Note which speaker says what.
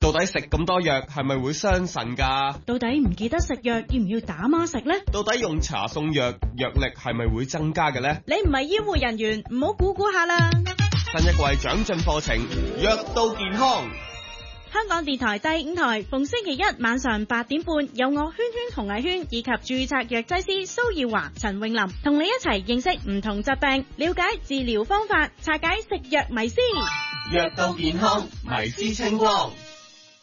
Speaker 1: 到底食咁多藥係咪會傷腎㗎？
Speaker 2: 到底唔記得食藥要唔要打孖食呢？
Speaker 1: 到底用茶送藥，藥力係咪會增加嘅呢？
Speaker 2: 你唔係醫護人員，唔好估下啦。
Speaker 1: 新一季長進課程，藥到健康。
Speaker 2: 香港電台第5台，逢星期一晚上8點半，有我圈圈同藝圈以及註冊藥劑師蘇耀華、陳詠琳，同你一齊認識唔同疾病，了解治療方法，拆解食藥迷思。
Speaker 1: 藥到健康，迷思清光。